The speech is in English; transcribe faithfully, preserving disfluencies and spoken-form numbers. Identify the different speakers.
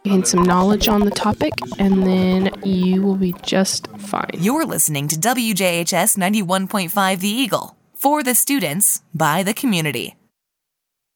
Speaker 1: gain some knowledge on the topic, and then you will be just fine.
Speaker 2: You're listening to W J H S ninety-one point five The Eagle. For the students, by the community.